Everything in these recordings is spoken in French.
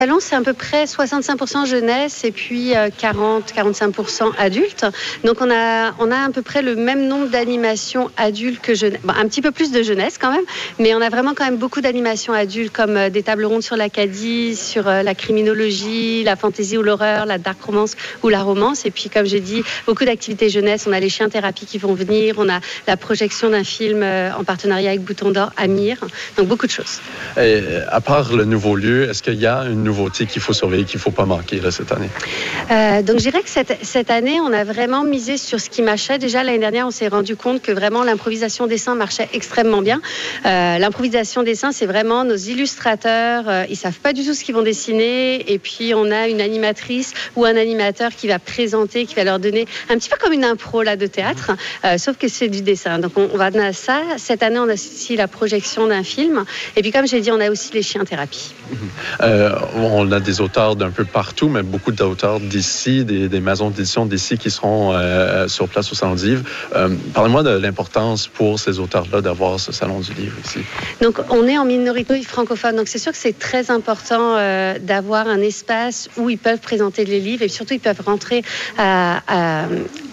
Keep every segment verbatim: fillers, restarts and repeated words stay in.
Salon, c'est à peu près soixante-cinq pour cent jeunesse et puis quarante à quarante-cinq pour cent adultes. Donc on a, on a à peu près le même nombre d'animations adultes que jeunesse. Bon, un petit peu plus de jeunesse quand même, mais on a vraiment quand même beaucoup d'animations adultes comme des tables rondes sur l'Acadie, sur la criminologie, la fantasy ou l'horreur, la dark romance ou la romance. Et puis comme j'ai dit, beaucoup d'activités jeunesse. On a les chiens thérapie qui vont venir, on a la projection d'un film en partenariat avec Bouton d'Or, Amir. Donc beaucoup de choses. Et à part le nouveau lieu, est-ce qu'il y a une nouveauté qu'il faut surveiller, qu'il ne faut pas manquer là, cette année? Euh, donc, je dirais que cette, cette année, on a vraiment misé sur ce qui marchait. Déjà, l'année dernière, on s'est rendu compte que vraiment l'improvisation dessin marchait extrêmement bien. Euh, l'improvisation dessin, c'est vraiment nos illustrateurs. Euh, ils ne savent pas du tout ce qu'ils vont dessiner. Et puis, on a une animatrice ou un animateur qui va présenter, qui va leur donner un petit peu comme une impro là, de théâtre, euh, sauf que c'est du dessin. Donc, on, on va donner ça. Cette année, on a aussi la projection d'un film. Et puis, comme j'ai dit, on a aussi les chiens thérapie. Euh, on a des auteurs d'un peu partout, mais beaucoup d'auteurs d'ici, des, des maisons d'édition d'ici qui seront euh, sur place au Salon du Livre. Euh, parlez-moi de l'importance pour ces auteurs-là d'avoir ce Salon du Livre ici. Donc, on est en minorité francophone. Donc, c'est sûr que c'est très important euh, d'avoir un espace où ils peuvent présenter les livres et surtout, ils peuvent rentrer à, à,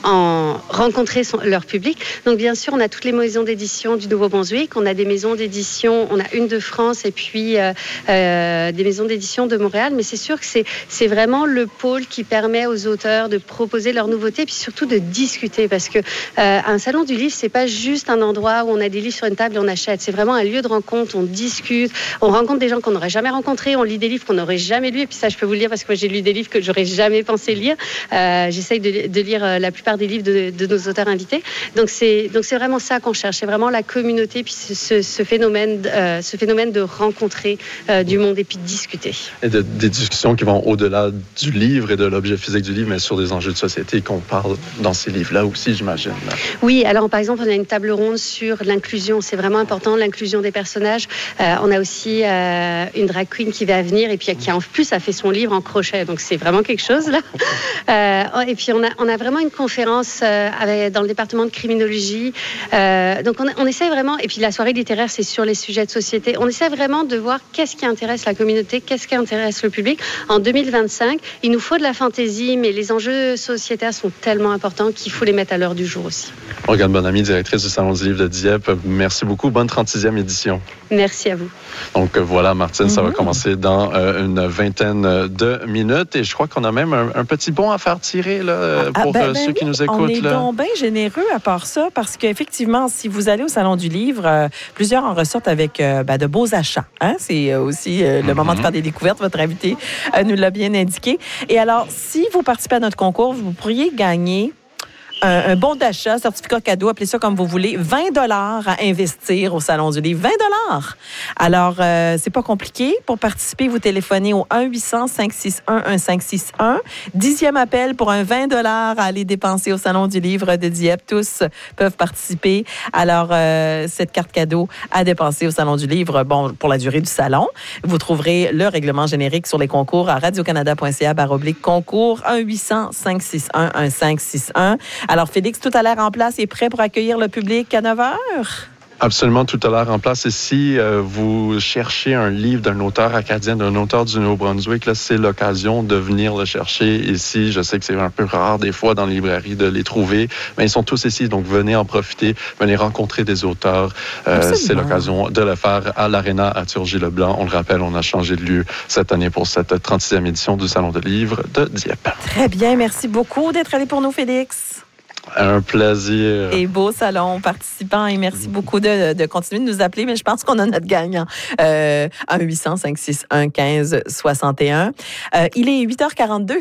en rencontrer son, leur public. Donc, bien sûr, on a toutes les maisons d'édition du Nouveau-Brunswick. On a des maisons d'édition, on a une de France et puis euh, euh, des maisons d'édition de Montréal. Mais c'est sûr que c'est, c'est vraiment le pôle qui permet aux auteurs de proposer leurs nouveautés et puis surtout de discuter. Parce que euh, un salon du livre, c'est pas juste un endroit où on a des livres sur une table et on achète. C'est vraiment un lieu de rencontre. On discute, on rencontre des gens qu'on n'aurait jamais rencontrés, on lit des livres qu'on n'aurait jamais lus. Et puis ça, je peux vous le dire parce que moi, j'ai lu des livres que j'aurais jamais pensé lire. Euh, j'essaye de, de lire la plupart des livres de, de nos auteurs invités. Donc c'est, donc c'est vraiment ça qu'on cherche. C'est vraiment la communauté puis ce, ce phénomène, euh, ce phénomène de rencontrer euh, du monde et puis de discuter. Et de, des discussions qui vont au-delà du livre et de l'objet physique du livre, mais sur des enjeux de société qu'on parle dans ces livres-là aussi, j'imagine. Là. Oui, alors par exemple, on a une table ronde sur l'inclusion. C'est vraiment important, l'inclusion des personnages. Euh, on a aussi euh, une drag queen qui va venir et puis qui en plus a fait son livre en crochet. Donc c'est vraiment quelque chose là. Euh, et puis on a, on a vraiment une conférence euh, avec, dans le département de criminologie. Euh, donc on, on essaie vraiment, et puis la soirée littéraire, c'est sur les sujets de société. On essaie vraiment de voir qu'est-ce qui intéresse la communauté, qu'est-ce qui intéresse le public. En deux mille vingt-cinq, il nous faut de la fantaisie, mais les enjeux sociétaires sont tellement importants qu'il faut les mettre à l'heure du jour aussi. Morgane Bonamy, directrice du Salon du Livre de Dieppe, merci beaucoup. Bonne trente-sixième édition. Merci à vous. Donc voilà, Martine, mm-hmm. ça va commencer dans euh, une vingtaine de minutes et je crois qu'on a même un, un petit bon à faire tirer là, pour ah, ben, euh, ceux ben, qui nous écoutent. On est là. donc bien généreux à part ça parce qu'effectivement, si vous allez au Salon du Livre, euh, plusieurs en ressortent avec euh, ben, de beaux achats. Hein? C'est aussi euh, le mm-hmm. moment de faire des découvertes. Votre invité euh, nous l'a bien indiqué. Et alors, si vous participez à notre concours, vous pourriez gagner Un, un bon d'achat, certificat cadeau, appelez ça comme vous voulez, vingt dollars à investir au Salon du Livre. vingt dollars! Alors, euh, c'est pas compliqué. Pour participer, vous téléphonez au un huit cents, cinq six un, un cinq six un. Dixième appel pour un vingt dollars à aller dépenser au Salon du Livre de Dieppe. Tous peuvent participer. Alors, euh, cette carte cadeau à dépenser au Salon du Livre, bon, pour la durée du salon. Vous trouverez le règlement générique sur les concours à radiocanada.ca barre oblique concours un huit cents, cinq six un, un cinq six un. Alors, Félix, tout à l'heure en place, est prêt pour accueillir le public à neuf heures? Absolument, tout à l'heure en place. Et si euh, vous cherchez un livre d'un auteur acadien, d'un auteur du Nouveau-Brunswick, là, c'est l'occasion de venir le chercher ici. Je sais que c'est un peu rare des fois dans les librairies de les trouver, mais ils sont tous ici. Donc, venez en profiter, venez rencontrer des auteurs. Euh, c'est l'occasion de le faire à l'Arena à Turgy-le-Blanc. On le rappelle, on a changé de lieu cette année pour cette trente-sixième édition du Salon de livre de Dieppe. Très bien. Merci beaucoup d'être allé pour nous, Félix. Un plaisir. Et beau salon participant. Et merci beaucoup de, de continuer de nous appeler. Mais je pense qu'on a notre gagnant. Euh, un huit cents, cinq six un, quinze soixante et un. Euh, il est huit heures quarante-deux.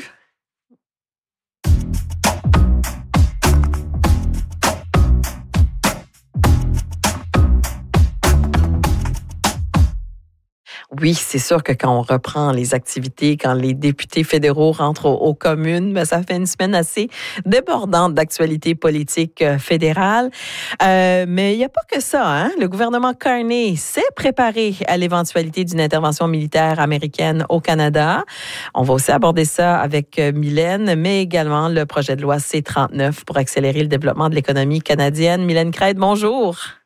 Oui, c'est sûr que quand on reprend les activités, quand les députés fédéraux rentrent aux, aux communes, ben, ça fait une semaine assez débordante d'actualité politique fédérale. Euh, mais il n'y a pas que ça, hein? Le gouvernement Carney s'est préparé à l'éventualité d'une intervention militaire américaine au Canada. On va aussi aborder ça avec Mylène, mais également le projet de loi C trente-neuf pour accélérer le développement de l'économie canadienne. Mylène Craig, bonjour.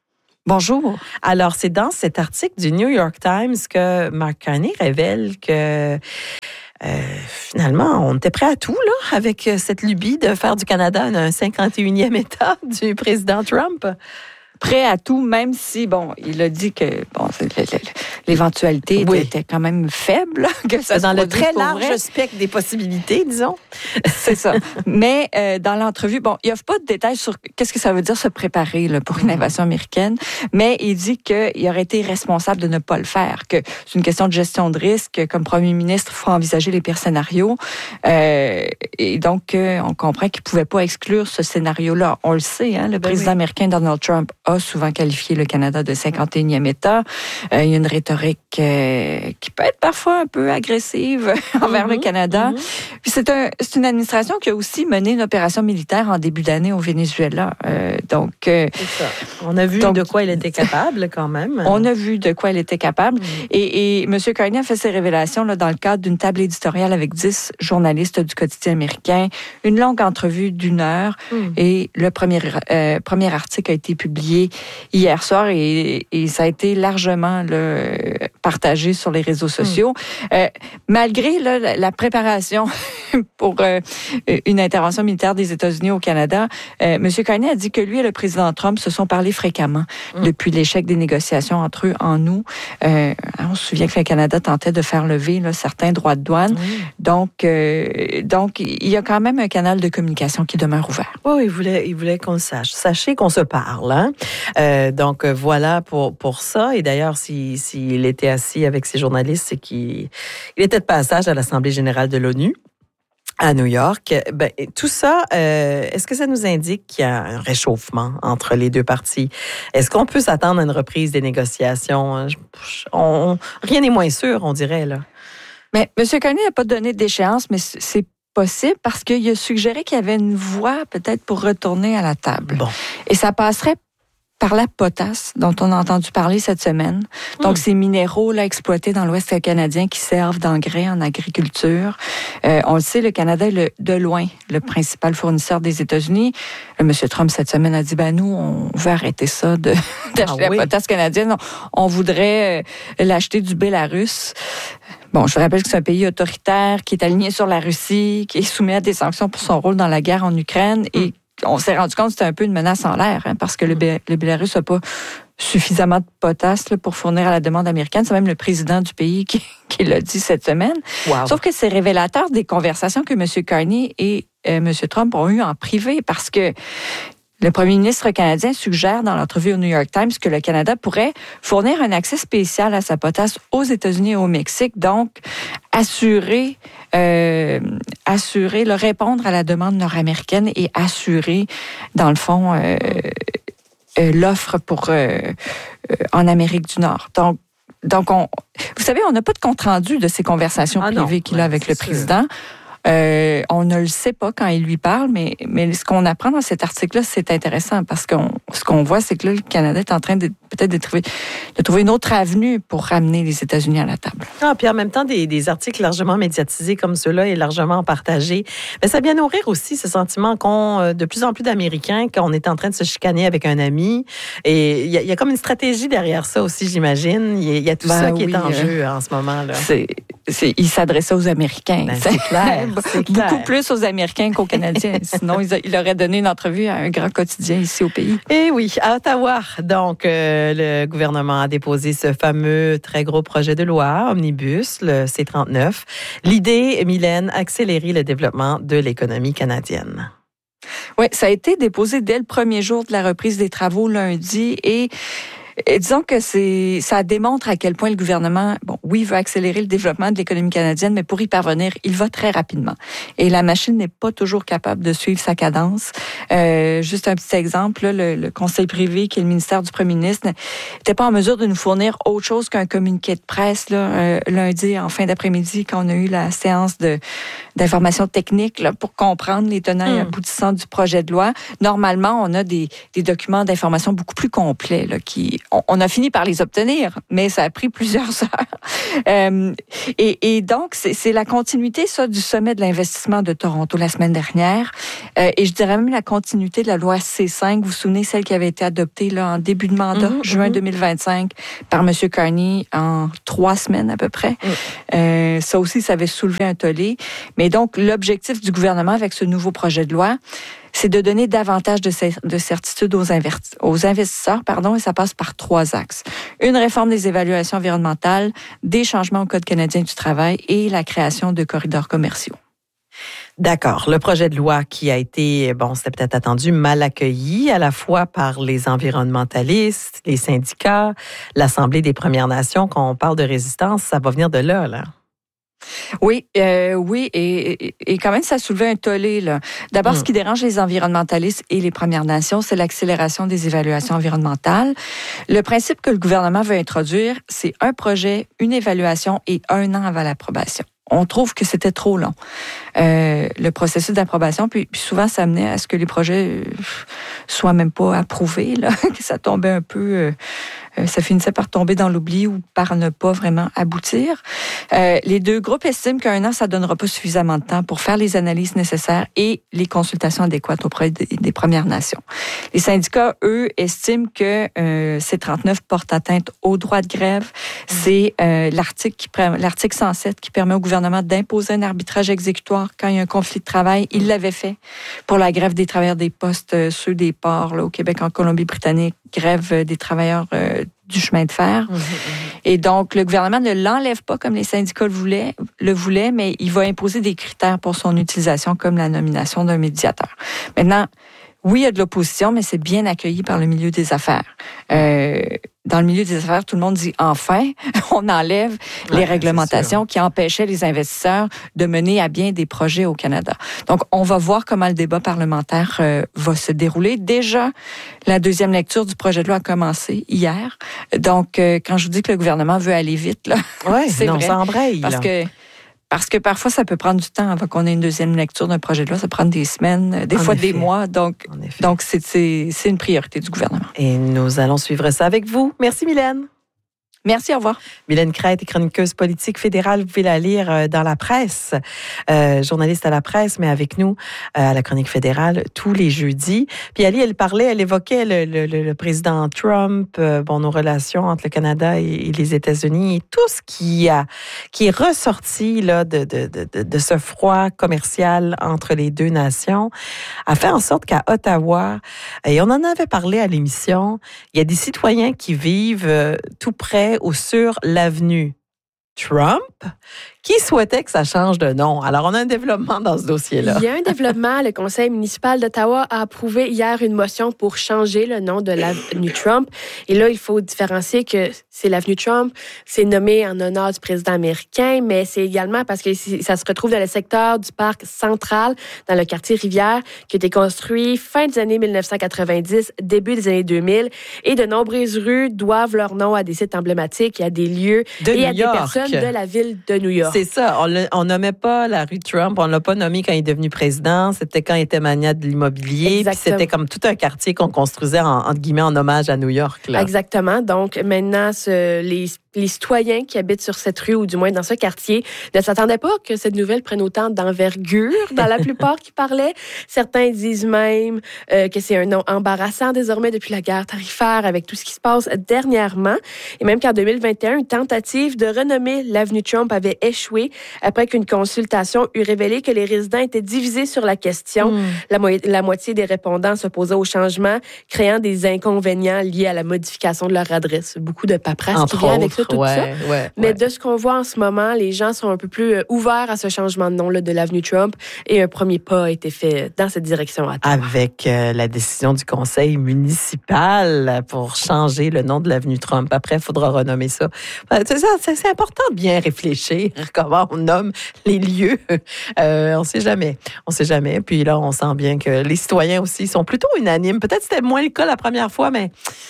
Bonjour. Alors, c'est dans cet article du New York Times que Mark Carney révèle que euh, finalement, on était prêt à tout là, avec cette lubie de faire du Canada un cinquante et unième État du président Trump. Prêt à tout, même si, bon, il a dit que bon, l'éventualité oui. était quand même faible. Que ça dans se le très large vrai. spectre des possibilités, disons. C'est ça. Mais euh, dans l'entrevue, bon, il n'offre pas de détails sur qu'est-ce que ça veut dire se préparer là, pour une invasion américaine, mais il dit qu'il aurait été responsable de ne pas le faire, que c'est une question de gestion de risque. Comme premier ministre, il faut envisager les pires scénarios. Euh, et donc, euh, on comprend qu'il ne pouvait pas exclure ce scénario-là. On le sait, hein, le ben président oui. américain Donald Trump a souvent qualifié le Canada de cinquante et unième État. Euh, il y a une rhétorique euh, qui peut être parfois un peu agressive envers mm-hmm. le Canada. Mm-hmm. Puis c'est, un, c'est une administration qui a aussi mené une opération militaire en début d'année au Venezuela. Euh, donc, euh, c'est ça. On a vu donc, de quoi il était capable quand même. On a vu de quoi il était capable. Mm-hmm. Et, et M. Carney a fait ses révélations là, dans le cadre d'une table éditoriale avec dix journalistes du quotidien américain. Une longue entrevue d'une heure. Mm. Et le premier, euh, premier article a été publié hier soir et, et ça a été largement là, partagé sur les réseaux sociaux. Mmh. Euh, malgré là, la, la préparation pour euh, une intervention militaire des États-Unis au Canada, euh, M. Carney a dit que lui et le président Trump se sont parlé fréquemment mmh. depuis l'échec des négociations entre eux en août. Euh, on se souvient que le Canada tentait de faire lever là, certains droits de douane. Mmh. Donc, euh, donc, il y a quand même un canal de communication qui demeure ouvert. Oh, il voulait, il voulait qu'on le sache. Sachez qu'on se parle, hein? Euh, donc, voilà pour, pour ça. Et d'ailleurs, s'il si, si était assis avec ses journalistes, c'est qu'il il était de passage à l'Assemblée générale de l'ONU à New York. Ben, tout ça, euh, est-ce que ça nous indique qu'il y a un réchauffement entre les deux parties? Est-ce qu'on peut s'attendre à une reprise des négociations? On, rien n'est moins sûr, on dirait, là. Mais M. Carney n'a pas donné d'échéance, mais c'est possible parce qu'il a suggéré qu'il y avait une voie peut-être pour retourner à la table. Bon. Et ça passerait par la potasse, dont on a entendu parler cette semaine. Donc, mmh. ces minéraux là, exploités dans l'Ouest canadien qui servent d'engrais en agriculture. Euh, on le sait, le Canada est le, de loin le principal fournisseur des États-Unis. Euh, M. Trump, cette semaine, a dit, ben nous, on veut arrêter ça de, d'acheter ah, oui. la potasse canadienne. On, on voudrait euh, l'acheter du Bélarus. Bon, je vous rappelle que c'est un pays autoritaire qui est aligné sur la Russie, qui est soumis à des sanctions pour son rôle dans la guerre en Ukraine et mmh. on s'est rendu compte que c'était un peu une menace en l'air, hein, parce que le, Bé- le Bélarus n'a pas suffisamment de potasse là, pour fournir à la demande américaine. C'est même le président du pays qui, qui l'a dit cette semaine. Wow. Sauf que c'est révélateur des conversations que M. Carney et euh, M. Trump ont eues en privé, parce que le premier ministre canadien suggère dans l'entrevue au New York Times que le Canada pourrait fournir un accès spécial à sa potasse aux États-Unis et au Mexique, donc assurer, euh, assurer, le répondre à la demande nord-américaine et assurer, dans le fond, euh, euh, l'offre pour euh, euh, en Amérique du Nord. Donc, donc on, vous savez, on n'a pas de compte-rendu de ces conversations ah privées non, qu'il a avec le président. Euh, on ne le sait pas quand il lui parle, mais, mais ce qu'on apprend dans cet article-là, c'est intéressant parce que ce qu'on voit, c'est que là, le Canada est en train de peut-être de trouver, de trouver une autre avenue pour ramener les États-Unis à la table. Ah, puis en même temps, des, des articles largement médiatisés comme ceux-là et largement partagés, mais ça vient nourrir aussi ce sentiment qu'ont de plus en plus d'Américains qu'on est en train de se chicaner avec un ami. Et il y, y a comme une stratégie derrière ça aussi, j'imagine. Il y, y a tout ben ça qui oui, est en euh, jeu en ce moment. Là. C'est, c'est, il s'adressait aux Américains. Ben, c'est clair. C'est clair. Beaucoup plus aux Américains qu'aux Canadiens. Sinon, il aurait donné une entrevue à un grand quotidien ici au pays. Eh oui, à Ottawa. Donc, euh, le gouvernement a déposé ce fameux très gros projet de loi, Omnibus, le C trente-neuf. L'idée, Mylène, accélérer le développement de l'économie canadienne. Oui, ça a été déposé dès le premier jour de la reprise des travaux lundi et Et disons que c'est, ça démontre à quel point le gouvernement, bon, oui, veut accélérer le développement de l'économie canadienne, mais pour y parvenir, il va très rapidement. Et la machine n'est pas toujours capable de suivre sa cadence. Euh, juste un petit exemple, là, le, le conseil privé, qui est le ministère du premier ministre, n'était pas en mesure de nous fournir autre chose qu'un communiqué de presse là, euh, lundi en fin d'après-midi, quand on a eu la séance de d'informations techniques là, pour comprendre les tenants mmh. et aboutissants du projet de loi. Normalement, on a des, des documents d'information beaucoup plus complets. Là, qui, on, on a fini par les obtenir, mais ça a pris plusieurs heures. Euh, et, et donc, c'est, c'est la continuité ça, du sommet de l'investissement de Toronto la semaine dernière. Euh, et je dirais même la continuité de la loi C cinq. Vous vous souvenez, celle qui avait été adoptée là, en début de mandat, mmh, juin mmh. deux mille vingt-cinq, par M. Carney en trois semaines à peu près. Mmh. Euh, ça aussi, ça avait soulevé un tollé. Mais donc, l'objectif du gouvernement avec ce nouveau projet de loi, c'est de donner davantage de, de certitude aux, inverti- aux investisseurs, pardon, et ça passe par trois axes. Une réforme des évaluations environnementales, des changements au Code canadien du travail et la création de corridors commerciaux. D'accord. Le projet de loi qui a été, bon, c'était peut-être attendu, mal accueilli à la fois par les environnementalistes, les syndicats, l'Assemblée des Premières Nations. Quand on parle de résistance, ça va venir de là, là. Oui, euh, oui, et, et quand même, ça a soulevé un tollé, là. D'abord, mmh. ce qui dérange les environnementalistes et les Premières Nations, c'est l'accélération des évaluations environnementales. Le principe que le gouvernement veut introduire, c'est un projet, une évaluation et un an avant l'approbation. On trouve que c'était trop long, euh, le processus d'approbation. Puis, puis souvent, ça amenait à ce que les projets soient même pas approuvés, là, que ça tombait un peu... Euh, ça finissait par tomber dans l'oubli ou par ne pas vraiment aboutir. Euh, les deux groupes estiment qu'un an, ça donnera pas suffisamment de temps pour faire les analyses nécessaires et les consultations adéquates auprès des, des Premières Nations. Les syndicats, eux, estiment que euh, C trente-neuf porte atteinte au droit de grève. C'est euh, l'article, qui, l'article cent sept qui permet au gouvernement d'imposer un arbitrage exécutoire quand il y a un conflit de travail. Il l'avait fait pour la grève des travailleurs des postes, euh, ceux des ports là, au Québec, en Colombie-Britannique, grève des travailleurs euh, du chemin de fer. Mmh, mmh. Et donc, le gouvernement ne l'enlève pas comme les syndicats le voulaient, le voulaient, mais il va imposer des critères pour son utilisation, comme la nomination d'un médiateur. Maintenant, oui, il y a de l'opposition, mais c'est bien accueilli par le milieu des affaires. Euh, dans le milieu des affaires, tout le monde dit « enfin, on enlève ouais, les réglementations qui empêchaient les investisseurs de mener à bien des projets au Canada ». Donc, on va voir comment le débat parlementaire euh, va se dérouler. Déjà, la deuxième lecture du projet de loi a commencé hier. Donc, euh, quand je vous dis que le gouvernement veut aller vite, là, ouais, c'est non, vrai. Ça embraye, parce là. que Parce que parfois, ça peut prendre du temps avant qu'on ait une deuxième lecture d'un projet de loi. Ça prend des semaines, des en fois effet. des mois. Donc, donc c'est, c'est, c'est une priorité du gouvernement. Et nous allons suivre ça avec vous. Merci, Mylène. Merci, au revoir. Mylène Crête est chroniqueuse politique fédérale. Vous pouvez la lire dans la presse, euh, journaliste à la presse, mais avec nous euh, à la chronique fédérale tous les jeudis. Puis Ali, elle parlait, elle évoquait le, le, le président Trump, euh, bon, nos relations entre le Canada et, et les États-Unis, et tout ce qui a qui est ressorti là de, de, de, de ce froid commercial entre les deux nations, a fait en sorte qu'à Ottawa, et on en avait parlé à l'émission, il y a des citoyens qui vivent euh, tout près ou sur l'avenue Trump, qui souhaitait que ça change de nom. Alors, on a un développement dans ce dossier-là. Il y a un développement. Le Conseil municipal d'Ottawa a approuvé hier une motion pour changer le nom de l'avenue Trump. Et là, il faut différencier que c'est l'avenue Trump. C'est nommé en honneur du président américain, mais c'est également parce que ça se retrouve dans le secteur du parc central, dans le quartier Rivière, qui a été construit fin des années dix-neuf cent quatre-vingt-dix, début des années deux mille. Et de nombreuses rues doivent leur nom à des sites emblématiques, à des lieux de et New à des York. personnes de la ville de New York. C'est ça. On, le, on nommait pas la rue Trump. On l'a pas nommé quand il est devenu président. C'était quand il était magnat de l'immobilier. Puis c'était comme tout un quartier qu'on construisait en, entre guillemets en hommage à New York. Là. Exactement. Donc maintenant, ce, les les citoyens qui habitent sur cette rue, ou du moins dans ce quartier, ne s'attendaient pas que cette nouvelle prenne autant d'envergure dans la plupart qui parlaient. Certains disent même euh, que c'est un nom embarrassant désormais depuis la guerre tarifaire avec tout ce qui se passe dernièrement. Et même qu'en deux mille vingt et un, une tentative de renommer l'avenue Trump avait échoué après qu'une consultation eut révélé que les résidents étaient divisés sur la question. Mmh. La, mo- la moitié des répondants s'opposaient au changement, créant des inconvénients liés à la modification de leur adresse. Beaucoup de paperasse Entre qui vient avec ça. Tout ouais, ça. Ouais, Mais ouais. de ce qu'on voit en ce moment, les gens sont un peu plus ouverts à ce changement de nom là, de l'avenue Trump et un premier pas a été fait dans cette direction. À Avec euh, la décision du conseil municipal pour changer le nom de l'avenue Trump. Après, il faudra renommer ça. C'est, ça. c'est important de bien réfléchir comment on nomme les lieux. Euh, on ne sait jamais. On ne sait jamais. Puis là, on sent bien que les citoyens aussi sont plutôt unanimes. Peut-être que c'était moins le cas la première fois, mais...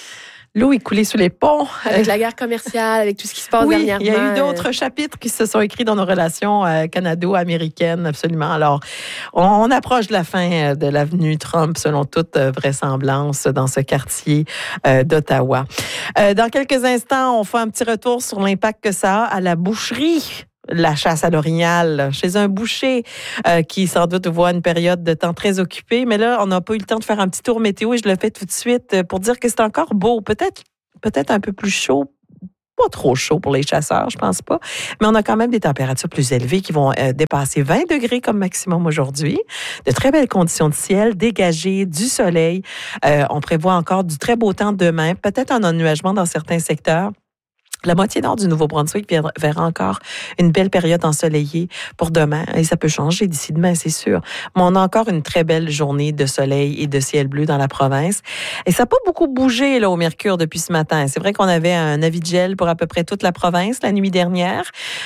L'eau est coulée sous les ponts. Avec la guerre commerciale, avec tout ce qui se passe oui, dernièrement. Il y a eu d'autres chapitres qui se sont écrits dans nos relations euh, canado-américaines, absolument. Alors, on, on approche de la fin de l'avenue Trump, selon toute vraisemblance, dans ce quartier euh, d'Ottawa. Euh, dans quelques instants, on fait un petit retour sur l'impact que ça a à la boucherie. La chasse à l'orignal chez un boucher euh, qui, sans doute, voit une période de temps très occupée. Mais là, on n'a pas eu le temps de faire un petit tour météo et je le fais tout de suite pour dire que c'est encore beau. Peut-être, peut-être un peu plus chaud. Pas trop chaud pour les chasseurs, je pense pas. Mais on a quand même des températures plus élevées qui vont euh, dépasser vingt degrés comme maximum aujourd'hui. De très belles conditions de ciel, dégagées, du soleil. Euh, on prévoit encore du très beau temps demain. Peut-être un ennuagement dans certains secteurs. La moitié nord du Nouveau-Brunswick verra encore une belle période ensoleillée pour demain. Et ça peut changer d'ici demain, c'est sûr. Mais on a encore une très belle journée de soleil et de ciel bleu dans la province. Et ça n'a pas beaucoup bougé là, au mercure depuis ce matin. C'est vrai qu'on avait un avis de gel pour à peu près toute la province la nuit dernière.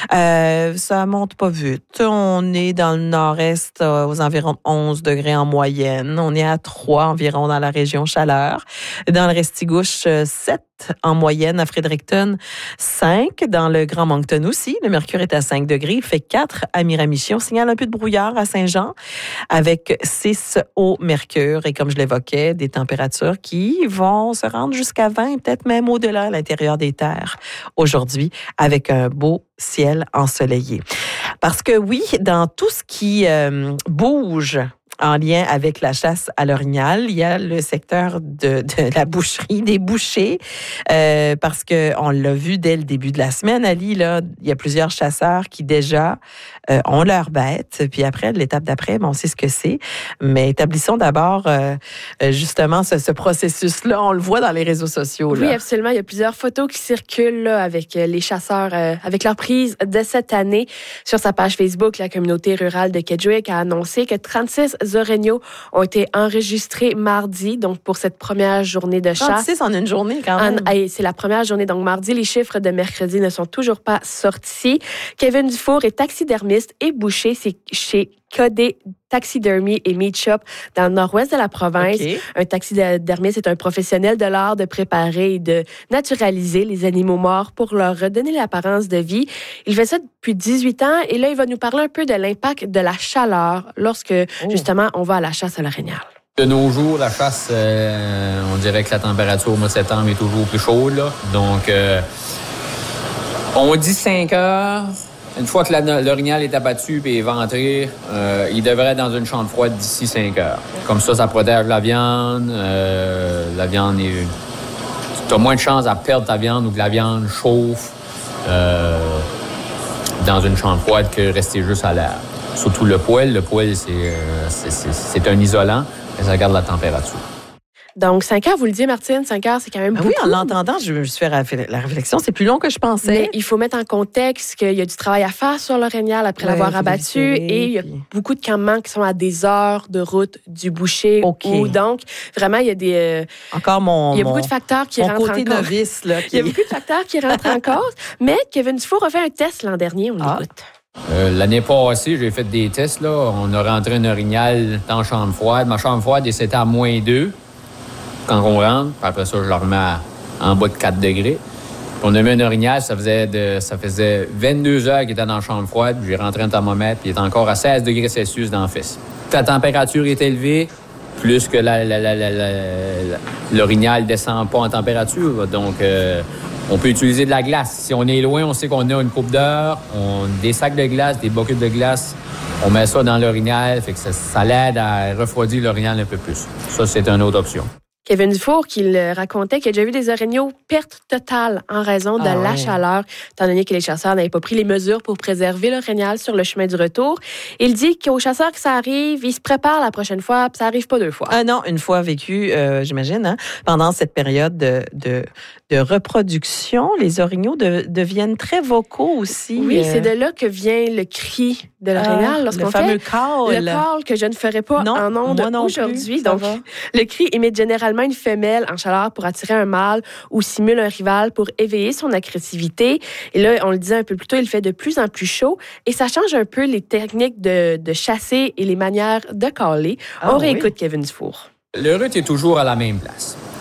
Euh, ça monte pas vite. On est dans le nord-est euh, aux environs de onze degrés en moyenne. On est à trois environ dans la région Chaleur. Dans le Restigouche, sept en moyenne à Fredericton, cinq dans le Grand Moncton aussi. Le mercure est à cinq degrés. Il fait quatre à Miramichi. On signale un peu de brouillard à Saint-Jean avec six au mercure. Et comme je l'évoquais, des températures qui vont se rendre jusqu'à vingt, peut-être même au-delà à l'intérieur des terres aujourd'hui avec un beau ciel ensoleillé. Parce que oui, dans tout ce qui euh, bouge en lien avec la chasse à l'orignal, il y a le secteur de, de la boucherie, des bouchers, euh, parce que on l'a vu dès le début de la semaine, Ali, là, il y a plusieurs chasseurs qui déjà euh, ont leurs bêtes, puis après, l'étape d'après, bon, on sait ce que c'est, mais établissons d'abord euh, justement ce, ce processus-là, on le voit dans les réseaux sociaux. Là. Oui, absolument, il y a plusieurs photos qui circulent là, avec les chasseurs, euh, avec leur prise de cette année. Sur sa page Facebook, la communauté rurale de Kedgewick a annoncé que trente-six orignaux ont été enregistrés mardi, donc pour cette première journée de chasse. trente-six en une journée, quand même. En, c'est la première journée, donc mardi. Les chiffres de mercredi ne sont toujours pas sortis. Kevin Dufour est taxidermiste et boucher. C'est chez Codé Taxidermy et Meat Shop dans le nord-ouest de la province. Okay. Un taxidermiste est un professionnel de l'art de préparer et de naturaliser les animaux morts pour leur redonner l'apparence de vie. Il fait ça depuis dix-huit ans et là, il va nous parler un peu de l'impact de la chaleur lorsque, oh. justement, on va à la chasse à l'orignal. De nos jours, la chasse, euh, on dirait que la température au mois de septembre est toujours plus chaude. Là. Donc, euh, on dit cinq heures. Une fois que la, l'orignal est abattu et éventré, euh, il devrait être dans une chambre froide d'ici cinq heures. Comme ça, ça protège la viande. Euh, la viande est... Tu as moins de chances à perdre ta viande ou que la viande chauffe euh, dans une chambre froide que rester juste à l'air. Surtout le poêle. Le poêle, c'est, euh, c'est, c'est, c'est un isolant, mais ça garde la température. Donc, cinq heures, vous le dites, Martine, cinq heures, c'est quand même beaucoup. Ah oui, en l'entendant, je me suis fait la réflexion. C'est plus long que je pensais. Mais il faut mettre en contexte qu'il y a du travail à faire sur l'orignal après ouais, l'avoir abattu. Et il y a puis... beaucoup de campements qui sont à des heures de route du boucher. Okay. Où, donc, vraiment, il y a des... Euh, Encore mon... Il y a mon, beaucoup de facteurs qui mon rentrent côté en cause. Novice, là, qui... Il y a beaucoup de facteurs qui rentrent en cause. Mais Kevin Dufour a fait un test l'an dernier. On ah. l'écoute. Euh, l'année passée, j'ai fait des tests. Là. On a rentré un orignal dans la chambre froide. Ma chambre froide, c'était à moins deux. Quand on rentre, puis après ça, je le remets à, en bas de quatre degrés. Puis on a mis un orignal, ça faisait, de, ça faisait vingt-deux heures qu'il était dans la chambre froide. Puis j'ai rentré un thermomètre, puis il est encore à seize degrés Celsius dans la fesse. Ta température est élevée, plus que la, la, la, la, la, la, l'orignal ne descend pas en température. Donc, euh, on peut utiliser de la glace. Si on est loin, on sait qu'on a une coupe d'heure, on, des sacs de glace, des buckets de glace. On met ça dans l'orignal, fait que ça, ça l'aide à refroidir l'orignal un peu plus. Ça, c'est une autre option. Kevin Dufour, qui le racontait, qu'il a déjà vu des orignaux perte totale en raison de ah la ouais. chaleur, étant donné que les chasseurs n'avaient pas pris les mesures pour préserver l'orignal sur le chemin du retour. Il dit qu'aux chasseurs que ça arrive, ils se préparent la prochaine fois, puis ça n'arrive pas deux fois. Ah non, une fois vécu, euh, j'imagine, hein, pendant cette période de, de, de reproduction, les orignaux de, deviennent très vocaux aussi. Oui, euh... c'est de là que vient le cri de l'orignal. Ah, lorsqu'on le fameux fait call. Le call que je ne ferai pas non, en ondes aujourd'hui. Donc, va. Le cri émet généralement une femelle en chaleur pour attirer un mâle ou simule un rival pour éveiller son agressivité. Et là, on le disait un peu plus tôt, il fait de plus en plus chaud et ça change un peu les techniques de, de chasser et les manières de caller. Oh, on réécoute oui. Kevin Dufour. Le rut est toujours à la même place.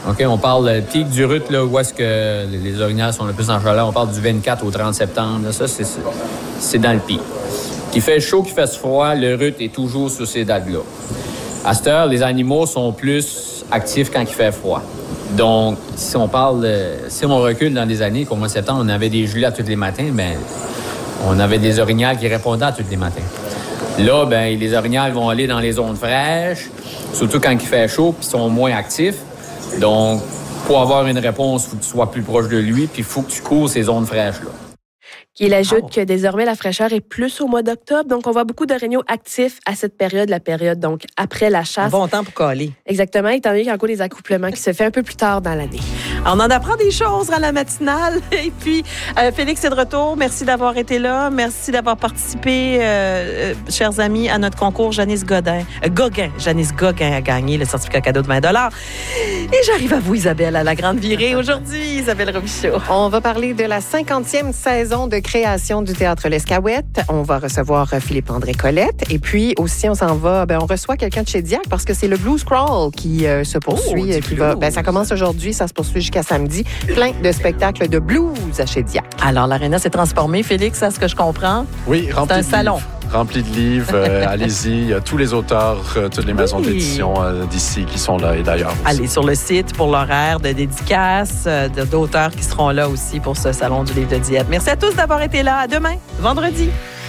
OK, on parle le pic du rut, là, où est-ce que les orignales sont le plus en chaleur. On parle du vingt-quatre au trente septembre. Là, ça, c'est, c'est dans le pic. Qu'il fait chaud, qu'il fasse froid, le rut est toujours sur ces dates-là. À cette heure, les animaux sont plus actifs quand il fait froid. Donc, si on parle, de, si on recule dans des années, comme au mois de septembre, on avait des gelées à tous les matins, bien, on avait des orignales qui répondaient à tous les matins. Là, bien, les orignales vont aller dans les zones fraîches, surtout quand il fait chaud, puis sont moins actifs. Donc, pour avoir une réponse, il faut que tu sois plus proche de lui, puis il faut que tu cours ces zones fraîches-là. Il ajoute oh. que désormais, la fraîcheur est plus au mois d'octobre. Donc, on voit beaucoup d'orignaux actifs à cette période, la période donc après la chasse. Un bon temps pour caler. Exactement, étant donné qu'il y a encore des accouplements qui se fait un peu plus tard dans l'année. On en apprend des choses à la matinale. Et puis, euh, Félix est de retour. Merci d'avoir été là. Merci d'avoir participé, euh, euh, chers amis, à notre concours. Janice Godin, euh, Gauguin. Janice Gauguin a gagné le certificat cadeau de vingt dollars. Et j'arrive à vous, Isabelle, à la grande virée aujourd'hui. Isabelle Robichaud. On va parler de la cinquantième saison de création du Théâtre L'Escaouette. On va recevoir Philippe-André Colette. Et puis aussi, on s'en va, ben, on reçoit quelqu'un de chez Diac parce que c'est le Blues Crawl qui euh, se poursuit. Oh, qui va, ben, ça commence aujourd'hui, ça se poursuit jusqu'à samedi. Plein de spectacles de blues chez Diac. Alors, l'aréna s'est transformée, Félix, à ce que je comprends. Oui, rempli c'est un de salon. Livres. Rempli de livres. Euh, allez-y, il y a tous les auteurs, euh, toutes les maisons oui. d'édition euh, d'ici qui sont là et d'ailleurs aussi. Allez sur le site pour l'horaire de dédicaces, euh, d'auteurs qui seront là aussi pour ce Salon du livre de Dieppe. Merci à tous d'avoir été là. À demain, vendredi.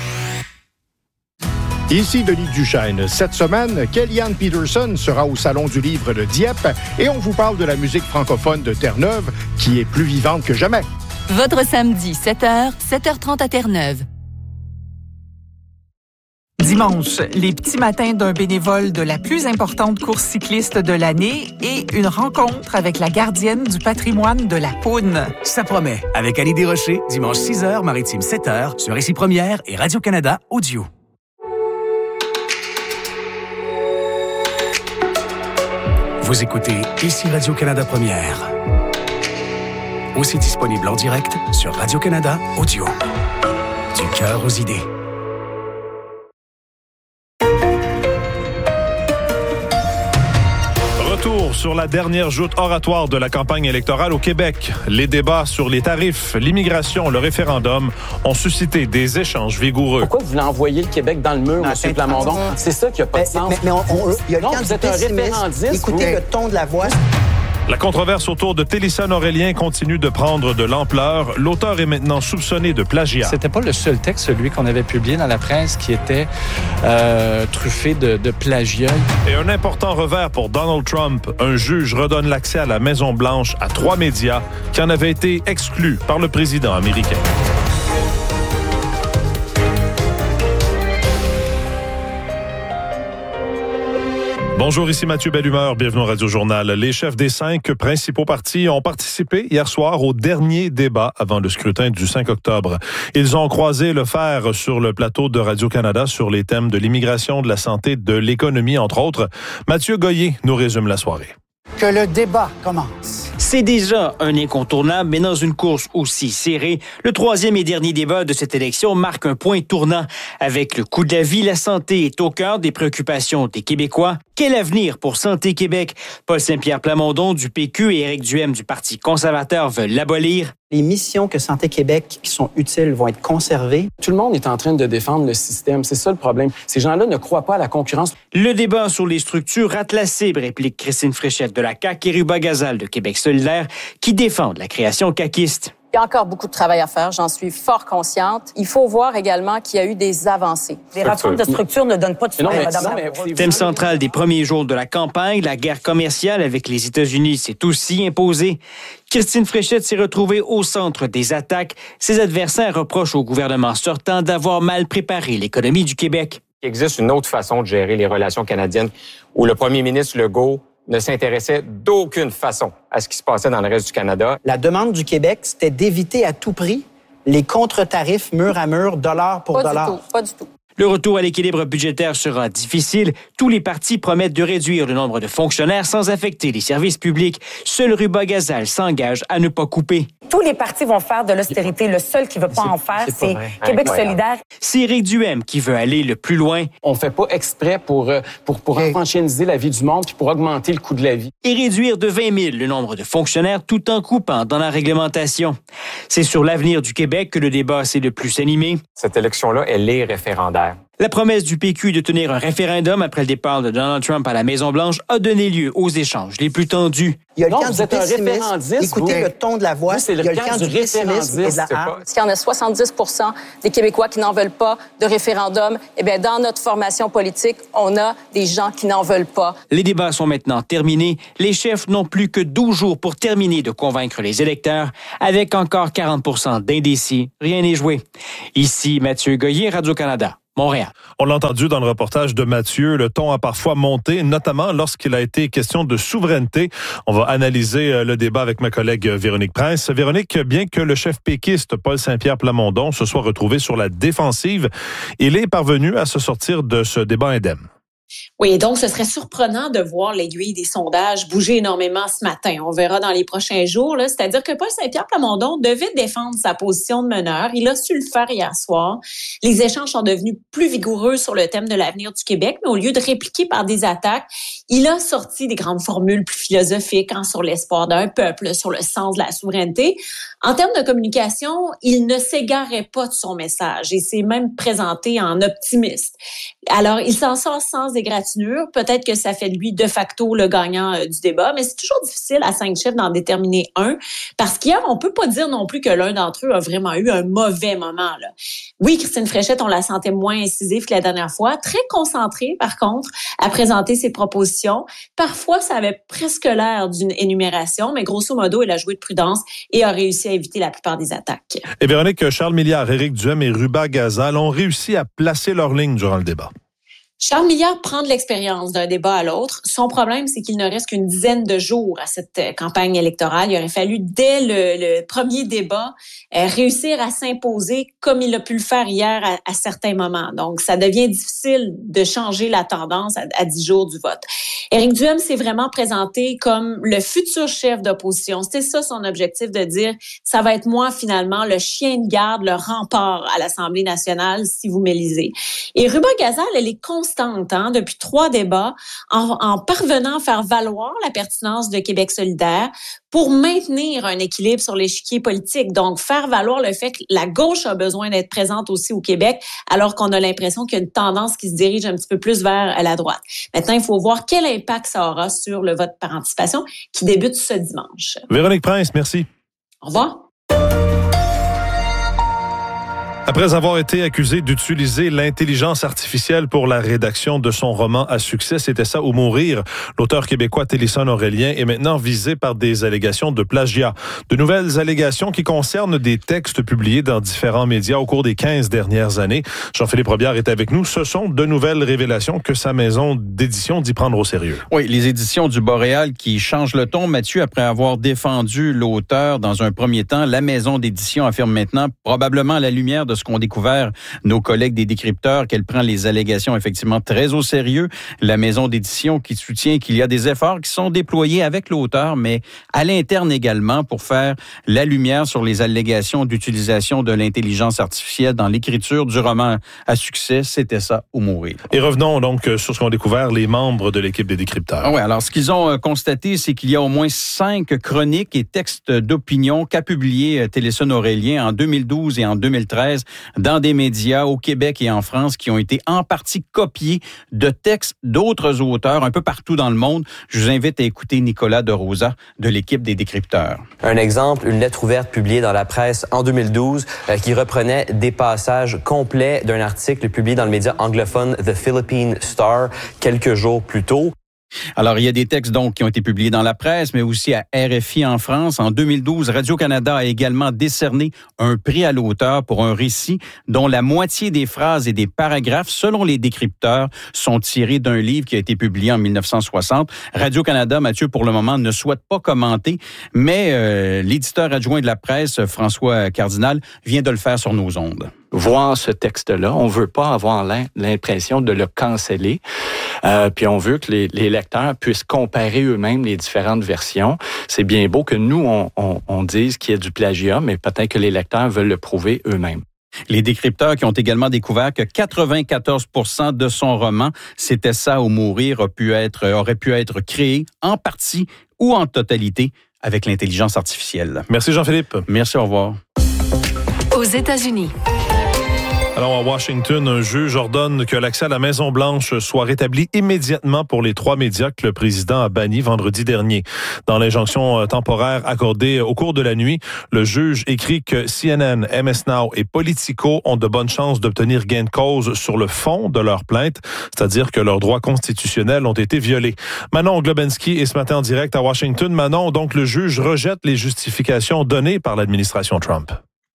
Ici Denis Duchesne. Cette semaine, Kellyanne Peterson sera au Salon du livre de Dieppe et on vous parle de la musique francophone de Terre-Neuve qui est plus vivante que jamais. Votre samedi, sept heures, sept heures trente à Terre-Neuve. Dimanche, les petits matins d'un bénévole de la plus importante course cycliste de l'année et une rencontre avec la gardienne du patrimoine de la Poune. Ça promet, avec Annie Desrochers, dimanche six heures, Maritime sept heures, sur Ici Première et Radio-Canada Audio. Vous écoutez Ici Radio-Canada Première. Aussi disponible en direct sur Radio-Canada Audio. Du cœur aux idées. Retour sur la dernière joute oratoire de la campagne électorale au Québec. Les débats sur les tarifs, l'immigration, le référendum ont suscité des échanges vigoureux. Pourquoi vous voulez envoyer le Québec dans le mur, M. Plamondon? C'est ça qui n'a pas de sens. Mais, mais on, on, il y a le non, temps vous du êtes un référendiste. Écoutez vous. le ton de la voix. La controverse autour de Télissane Aurélien continue de prendre de l'ampleur. L'auteur est maintenant soupçonné de plagiat. C'était pas le seul texte, celui qu'on avait publié dans la presse, qui était euh, truffé de, de plagiat. Et un important revers pour Donald Trump. Un juge redonne l'accès à la Maison-Blanche à trois médias qui en avaient été exclus par le président américain. Bonjour, ici Mathieu Bellumeur, bienvenue au Radio-Journal. Les chefs des cinq principaux partis ont participé hier soir au dernier débat avant le scrutin du cinq octobre. Ils ont croisé le fer sur le plateau de Radio-Canada sur les thèmes de l'immigration, de la santé, de l'économie, entre autres. Mathieu Goyer nous résume la soirée. Que le débat commence. C'est déjà un incontournable, mais dans une course aussi serrée, le troisième et dernier débat de cette élection marque un point tournant. Avec le coût de la vie, la santé est au cœur des préoccupations des Québécois. Quel avenir pour Santé Québec? Paul Saint-Pierre Plamondon du P Q et Éric Duhem du Parti conservateur veulent l'abolir. Les missions que Santé Québec qui sont utiles vont être conservées. Tout le monde est en train de défendre le système. C'est ça le problème. Ces gens-là ne croient pas à la concurrence. Le débat sur les structures rate la cible, réplique Christine Fréchette de la C A Q et Ruba Gazal de Québec solidaire qui défendent la création caquiste. Il y a encore beaucoup de travail à faire, j'en suis fort consciente. Il faut voir également qu'il y a eu des avancées. Les réformes de structure ne donnent pas de soutien, Madame. Thème central des premiers jours de la campagne, la guerre commerciale avec les États-Unis s'est aussi imposée. Christine Fréchette s'est retrouvée au centre des attaques. Ses adversaires reprochent au gouvernement sortant d'avoir mal préparé l'économie du Québec. Il existe une autre façon de gérer les relations canadiennes où le premier ministre Legault ne s'intéressait d'aucune façon à ce qui se passait dans le reste du Canada. La demande du Québec, c'était d'éviter à tout prix les contre-tarifs mur à mur, dollar pour pas dollar. Du tout, pas du tout. Le retour à l'équilibre budgétaire sera difficile. Tous les partis promettent de réduire le nombre de fonctionnaires sans affecter les services publics. Seul Ruba-Gazal s'engage à ne pas couper. Tous les partis vont faire de l'austérité. Le seul qui ne veut pas en faire, c'est, c'est Québec Incroyable. solidaire. C'est Éric Duhem qui veut aller le plus loin. On fait pas exprès pour, pour, pour enfantiniser la vie du monde puis pour augmenter le coût de la vie. Et réduire de vingt mille le nombre de fonctionnaires tout en coupant dans la réglementation. C'est sur l'avenir du Québec que le débat s'est le plus animé. Cette élection-là, elle est référendaire. La promesse du P Q de tenir un référendum après le départ de Donald Trump à la Maison-Blanche a donné lieu aux échanges les plus tendus. Il y a le Non, camp vous du êtes un pessimisme. référendiste, Écoutez vous. le ton de la voix. Vous, c'est le il y a le camp camp du du pessimisme et de référendiste, la c'est hargne. pas- Parce qu'il y en a soixante-dix pour cent des Québécois qui n'en veulent pas de référendum. Eh bien, dans notre formation politique, on a des gens qui n'en veulent pas. Les débats sont maintenant terminés. Les chefs n'ont plus que douze jours pour terminer de convaincre les électeurs. Avec encore quarante pour cent d'indécis, rien n'est joué. Ici Mathieu Goyer, Radio-Canada. Montréal. On l'a entendu dans le reportage de Mathieu, le ton a parfois monté, notamment lorsqu'il a été question de souveraineté. On va analyser le débat avec ma collègue Véronique Prince. Véronique, bien que le chef péquiste Paul Saint-Pierre Plamondon se soit retrouvé sur la défensive, il est parvenu à se sortir de ce débat indemne. Oui, donc ce serait surprenant de voir l'aiguille des sondages bouger énormément ce matin. On verra dans les prochains jours. Là. C'est-à-dire que Paul Saint-Pierre Plamondon devait défendre sa position de meneur. Il a su le faire hier soir. Les échanges sont devenus plus vigoureux sur le thème de l'avenir du Québec, mais au lieu de répliquer par des attaques, il a sorti des grandes formules plus philosophiques hein, sur l'espoir d'un peuple, sur le sens de la souveraineté. En termes de communication, il ne s'égarait pas de son message et s'est même présenté en optimiste. Alors, il s'en sort sans égratignure. Peut-être que ça fait de lui de facto le gagnant euh, du débat, mais c'est toujours difficile à cinq chefs d'en déterminer un parce qu'hier, on peut pas dire non plus que l'un d'entre eux a vraiment eu un mauvais moment. Là. Oui, Christine Fréchette, on la sentait moins incisive que la dernière fois, très concentrée par contre à présenter ses propositions. Parfois, ça avait presque l'air d'une énumération, mais grosso modo, elle a joué de prudence et a réussi à éviter la plupart des attaques. Et Véronique, Charles Milliard, Éric Duhem et Ruba-Gazal ont réussi à placer leur ligne durant le débat. Charles Milliard prend de l'expérience d'un débat à l'autre. Son problème, c'est qu'il ne reste qu'une dizaine de jours à cette campagne électorale. Il aurait fallu, dès le, le premier débat, euh, réussir à s'imposer comme il a pu le faire hier à, à certains moments. Donc, ça devient difficile de changer la tendance à, à dix jours du vote. Éric Duhem s'est vraiment présenté comme le futur chef d'opposition. C'était ça son objectif, de dire ça va être moi, finalement, le chien de garde, le rempart à l'Assemblée nationale, si vous m'élisez. Et Ruba-Gazal, elle est constante Hein, depuis trois débats, en, en parvenant à faire valoir la pertinence de Québec solidaire pour maintenir un équilibre sur l'échiquier politique. Donc, faire valoir le fait que la gauche a besoin d'être présente aussi au Québec, alors qu'on a l'impression qu'il y a une tendance qui se dirige un petit peu plus vers la droite. Maintenant, il faut voir quel impact ça aura sur le vote par anticipation qui débute ce dimanche. Véronique Prince, merci. Au revoir. Après avoir été accusé d'utiliser l'intelligence artificielle pour la rédaction de son roman à succès, C'était ça ou mourir, l'auteur québécois Télisson Aurélien est maintenant visé par des allégations de plagiat. De nouvelles allégations qui concernent des textes publiés dans différents médias au cours des quinze dernières années. Jean-Philippe Robillard est avec nous. Ce sont de nouvelles révélations que sa maison d'édition dit prendre au sérieux. Oui, les éditions du Boréal qui changent le ton, Mathieu, après avoir défendu l'auteur dans un premier temps. La maison d'édition affirme maintenant, probablement à la lumière de ce qu'ont découvert nos collègues des décrypteurs, qu'elle prend les allégations effectivement très au sérieux. La maison d'édition qui soutient qu'il y a des efforts qui sont déployés avec l'auteur, mais à l'interne également pour faire la lumière sur les allégations d'utilisation de l'intelligence artificielle dans l'écriture du roman à succès, C'était ça ou mourir. Et revenons donc sur ce qu'ont découvert les membres de l'équipe des décrypteurs. Ah oui, alors ce qu'ils ont constaté, c'est qu'il y a au moins cinq chroniques et textes d'opinion qu'a publié Télisson Aurélien en deux mille douze et en deux mille treize dans des médias au Québec et en France qui ont été en partie copiés de textes d'autres auteurs un peu partout dans le monde. Je vous invite à écouter Nicolas de Rosa de l'équipe des décrypteurs. Un exemple, une lettre ouverte publiée dans la presse en deux mille douze euh, qui reprenait des passages complets d'un article publié dans le média anglophone The Philippine Star quelques jours plus tôt. Alors, il y a des textes donc qui ont été publiés dans la presse, mais aussi à R F I en France. En deux mille douze, Radio-Canada a également décerné un prix à l'auteur pour un récit dont la moitié des phrases et des paragraphes, selon les décrypteurs, sont tirés d'un livre qui a été publié en mille neuf cent soixante. Radio-Canada, Mathieu, pour le moment, ne souhaite pas commenter, mais euh, l'éditeur adjoint de la presse, François Cardinal, vient de le faire sur nos ondes. voir ce texte-là. On veut pas avoir l'impression de le canceller. Euh, puis on veut que les, les lecteurs puissent comparer eux-mêmes les différentes versions. C'est bien beau que nous, on, on, on dise qu'il y a du plagiat, mais peut-être que les lecteurs veulent le prouver eux-mêmes. Les décrypteurs qui ont également découvert que quatre-vingt-quatorze pour cent de son roman, C'était ça ou mourir, a pu être, aurait pu être créé en partie ou en totalité avec l'intelligence artificielle. Merci Jean-Philippe. Merci, au revoir. Aux États-Unis. Alors, à Washington, un juge ordonne que l'accès à la Maison-Blanche soit rétabli immédiatement pour les trois médias que le président a bannis vendredi dernier. Dans l'injonction temporaire accordée au cours de la nuit, le juge écrit que C N N, M S Now et Politico ont de bonnes chances d'obtenir gain de cause sur le fond de leur plainte, c'est-à-dire que leurs droits constitutionnels ont été violés. Manon Globensky est ce matin en direct à Washington. Manon, donc le juge rejette les justifications données par l'administration Trump.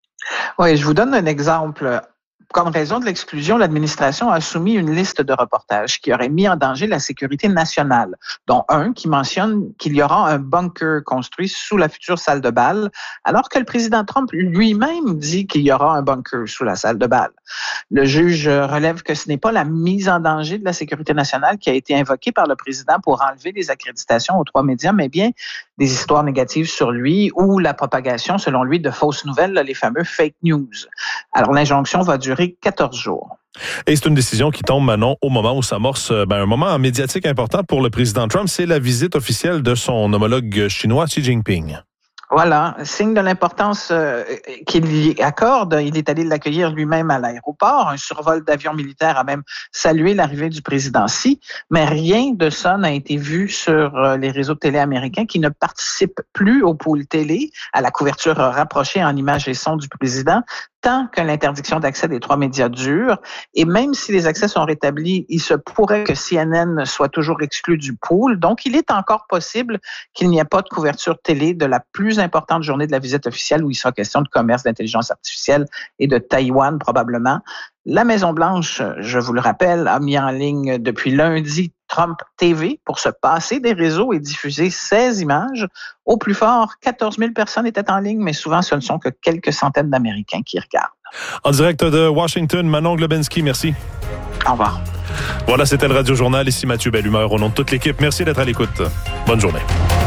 Oui, je vous donne un exemple. Comme raison de l'exclusion, l'administration a soumis une liste de reportages qui auraient mis en danger la sécurité nationale, dont un qui mentionne qu'il y aura un bunker construit sous la future salle de bal, alors que le président Trump lui-même dit qu'il y aura un bunker sous la salle de bal. Le juge relève que ce n'est pas la mise en danger de la sécurité nationale qui a été invoquée par le président pour enlever les accréditations aux trois médias, mais bien des histoires négatives sur lui ou la propagation, selon lui, de fausses nouvelles, les fameux fake news. Alors, l'injonction va durer quatorze jours. Et c'est une décision qui tombe, Manon, au moment où s'amorce ben, un moment médiatique important pour le président Trump. C'est la visite officielle de son homologue chinois, Xi Jinping. Voilà, signe de l'importance euh, qu'il y accorde. Il est allé l'accueillir lui-même à l'aéroport. Un survol d'avion militaire a même salué l'arrivée du président Xi, mais rien de ça n'a été vu sur euh, les réseaux de télé américains qui ne participent plus au pool télé, à la couverture rapprochée en images et sons du président, tant que l'interdiction d'accès des trois médias dure. Et même si les accès sont rétablis, il se pourrait que C N N soit toujours exclu du pool. Donc, il est encore possible qu'il n'y ait pas de couverture télé de la plus importante journée de la visite officielle où il sera question de commerce, d'intelligence artificielle et de Taïwan probablement. La Maison-Blanche, je vous le rappelle, a mis en ligne depuis lundi Trump T V pour se passer des réseaux et diffuser ses images. Au plus fort, quatorze mille personnes étaient en ligne, mais souvent ce ne sont que quelques centaines d'Américains qui regardent. En direct de Washington, Manon Globensky, merci. Au revoir. Voilà, c'était le Radio Journal. Ici Mathieu Bellumeur, au nom de toute l'équipe. Merci d'être à l'écoute. Bonne journée.